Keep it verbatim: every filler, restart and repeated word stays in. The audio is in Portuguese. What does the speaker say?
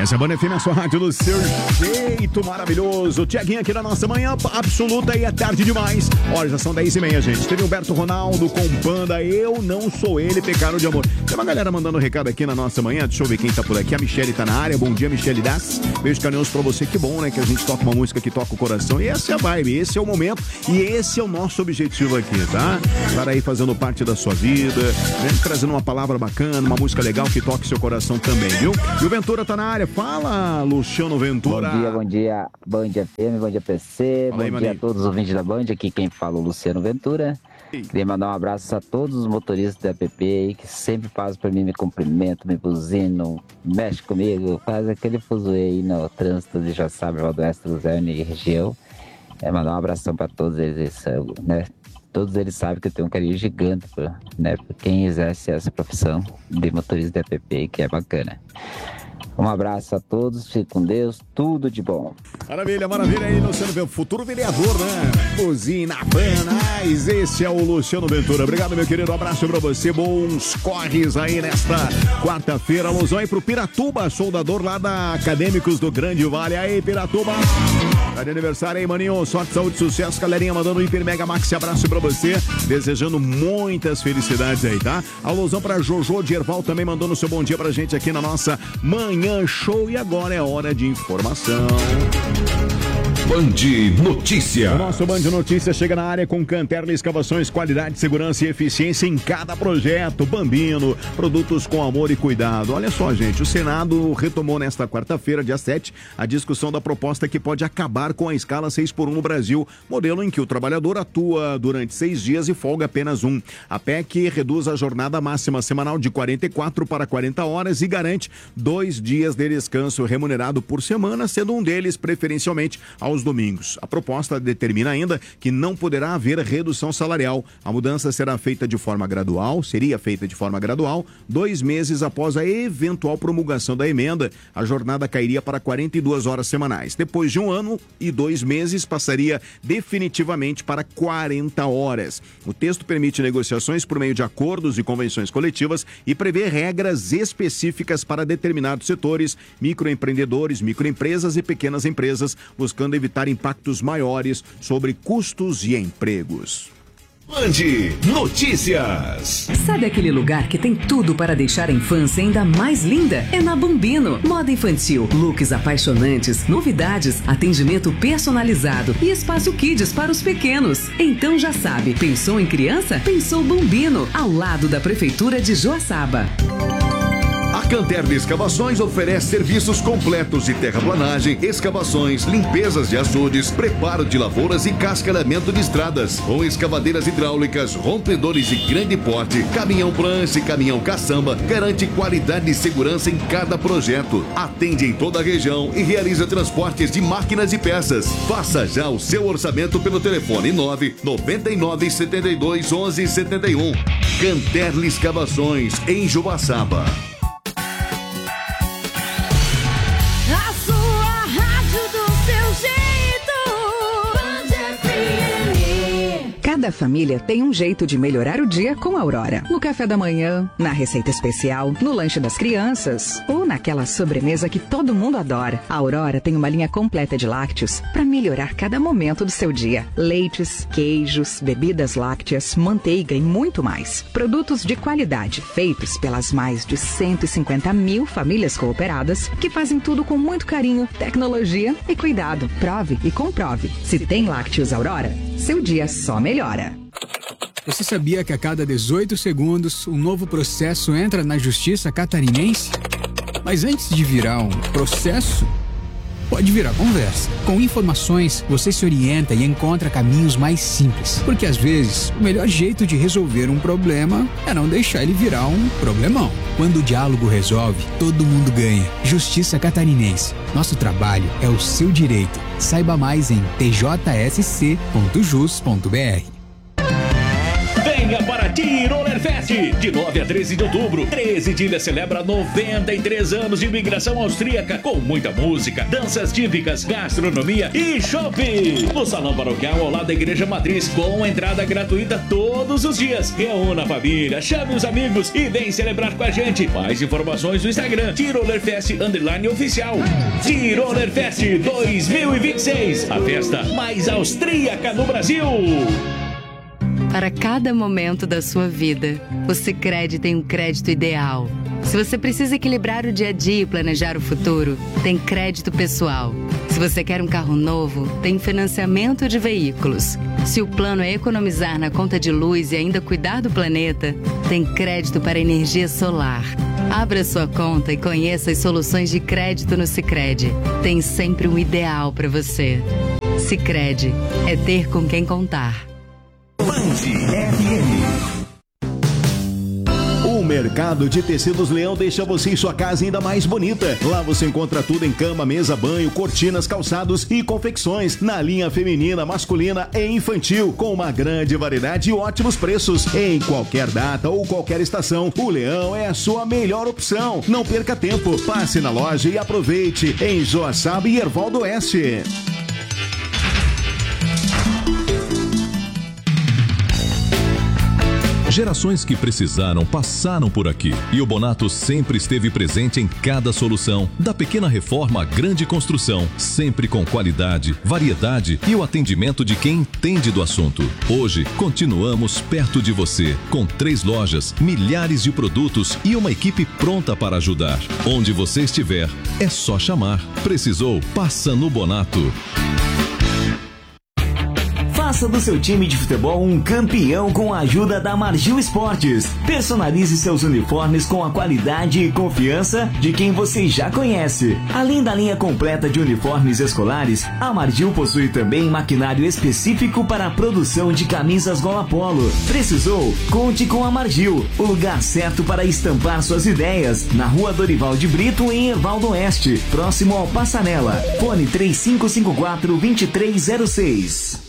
Essa é a Band F M, a sua rádio do seu jeito maravilhoso. Tiaguinho aqui na nossa manhã absoluta e é tarde demais. Olha, já são dez e meia, gente. Teve Humberto Ronaldo com Panda, Eu Não Sou Ele, Pecado de Amor. Tem uma galera mandando recado aqui na nossa manhã. Deixa eu ver quem tá por aqui. A Michele tá na área. Bom dia, Michele Das. Beijo carinhoso pra você. Que bom, né? Que a gente toca uma música que toca o coração. E essa é a vibe, esse é o momento e esse é o nosso objetivo aqui, tá? Estar aí fazendo parte da sua vida, né? Trazendo uma palavra bacana, uma música legal que toque seu coração também, viu? E o Ventura tá na área. Fala, Luciano Ventura. Bom dia, bom dia, Band F M, bom dia P C, Fala aí, bom dia maninho. a todos os ouvintes da Band, aqui quem fala é o Luciano Ventura. Ei. Queria mandar um abraço a todos os motoristas da App aí, que sempre fazem pra mim, me cumprimentam, me buzinam, mexe comigo, faz aquele fuzuê aí no trânsito de Joaçaba, Valdoeste, Luzerne e região. É, mandar um abração pra todos eles, né? Todos eles sabem que eu tenho um carinho gigante por, né, por quem exerce essa profissão de motorista da App, que é bacana. Um abraço a todos, fique com Deus, tudo de bom. Maravilha, maravilha aí, Luciano Ventura, futuro vereador, né? Buzina, Banais, esse é o Luciano Ventura. Obrigado, meu querido, um abraço pra você, bons corres aí nesta quarta-feira. Alusão aí pro Piratuba, soldador lá da Acadêmicos do Grande Vale. Aí, Piratuba, tá de aniversário aí, maninho, sorte, saúde, sucesso, galerinha mandando um hiper mega maxi abraço pra você, desejando muitas felicidades aí, tá? Alusão pra Jojo Dierval também mandando seu bom dia pra gente aqui na nossa manhã show. E agora é hora de informação. Band Notícia. O nosso Band Notícias chega na área com Canterla Escavações, qualidade, segurança e eficiência em cada projeto. Bambino, produtos com amor e cuidado. Olha só, gente, o Senado retomou nesta quarta-feira, dia sete, a discussão da proposta que pode acabar com a escala seis por um no Brasil, modelo em que o trabalhador atua durante seis dias e folga apenas um. A P E C reduz a jornada máxima semanal de quarenta e quatro para quarenta horas e garante dois dias de descanso remunerado por semana, sendo um deles preferencialmente aos domingos. A proposta determina ainda que não poderá haver redução salarial. A mudança será feita de forma gradual, seria feita de forma gradual, dois meses após a eventual promulgação da emenda, a jornada cairia para quarenta e duas horas semanais. Depois de um ano e dois meses, passaria definitivamente para quarenta horas. O texto permite negociações por meio de acordos e convenções coletivas e prevê regras específicas para determinados setores, microempreendedores, microempresas e pequenas empresas, buscando evitar impactos maiores sobre custos e empregos. Band Notícias. Sabe aquele lugar que tem tudo para deixar a infância ainda mais linda? É na Bambino. Moda infantil, looks apaixonantes, novidades, atendimento personalizado e espaço kids para os pequenos. Então já sabe, pensou em criança? Pensou Bambino, ao lado da Prefeitura de Joaçaba. A Canterla Escavações oferece serviços completos de terraplanagem, escavações, limpezas de açudes, preparo de lavouras e cascalhamento de estradas. Com escavadeiras hidráulicas, rompedores de grande porte, caminhão prancha e caminhão caçamba, garante qualidade e segurança em cada projeto. Atende em toda a região e realiza transportes de máquinas e peças. Faça já o seu orçamento pelo telefone nove nove nove sete dois onze sete um. Canterla Escavações, em Joaçaba. Cada família tem um jeito de melhorar o dia com a Aurora. No café da manhã, na receita especial, no lanche das crianças ou naquela sobremesa que todo mundo adora. A Aurora tem uma linha completa de lácteos para melhorar cada momento do seu dia. Leites, queijos, bebidas lácteas, manteiga e muito mais. Produtos de qualidade feitos pelas mais de cento e cinquenta mil famílias cooperadas que fazem tudo com muito carinho, tecnologia e cuidado. Prove e comprove. Se tem lácteos Aurora, seu dia só melhora. Você sabia que a cada dezoito segundos um novo processo entra na justiça catarinense? Mas antes de virar um processo, pode virar conversa. Com informações, você se orienta e encontra caminhos mais simples. Porque às vezes, o melhor jeito de resolver um problema é não deixar ele virar um problemão. Quando o diálogo resolve, todo mundo ganha. Justiça Catarinense. Nosso trabalho é o seu direito. Saiba mais em t j s c ponto jus ponto b r. Venha para Tirolers Fest Sete, de nove a treze de outubro. treze de Ilha celebra noventa e três anos de imigração austríaca, com muita música, danças típicas, gastronomia e shopping. No Salão Paroquial, ao lado da Igreja Matriz, com entrada gratuita todos os dias. Reúna a família, chame os amigos e vem celebrar com a gente. Mais informações no Instagram, Tirollerfest underline oficial. Tirollerfest dois mil e vinte e seis, a festa mais austríaca no Brasil. Para cada momento da sua vida, o Sicredi tem um crédito ideal. Se você precisa equilibrar o dia a dia e planejar o futuro, tem crédito pessoal. Se você quer um carro novo, tem financiamento de veículos. Se o plano é economizar na conta de luz e ainda cuidar do planeta, tem crédito para energia solar. Abra sua conta e conheça as soluções de crédito no Sicredi. Tem sempre um ideal para você. Sicredi é ter com quem contar. Band F M. O Mercado de Tecidos Leão deixa você e sua casa ainda mais bonita. Lá você encontra tudo em cama, mesa, banho, cortinas, calçados e confecções na linha feminina, masculina e infantil, com uma grande variedade e ótimos preços. Em qualquer data ou qualquer estação, o Leão é a sua melhor opção. Não perca tempo, passe na loja e aproveite. Em Joaçaba e Ervaldo Oeste. Gerações que precisaram passaram por aqui e o Bonato sempre esteve presente em cada solução, da pequena reforma à grande construção, sempre com qualidade, variedade e o atendimento de quem entende do assunto. Hoje, continuamos perto de você, com três lojas, milhares de produtos e uma equipe pronta para ajudar. Onde você estiver, é só chamar. Precisou? Passa no Bonato. Faça do seu time de futebol um campeão com a ajuda da Margil Esportes. Personalize seus uniformes com a qualidade e confiança de quem você já conhece. Além da linha completa de uniformes escolares, a Margil possui também maquinário específico para a produção de camisas gola polo. Precisou? Conte com a Margil, o lugar certo para estampar suas ideias. Na Rua Dorival de Brito, em Ervaldo Oeste, próximo ao Passarela. Fone três cinco cinco quatro, dois três zero seis.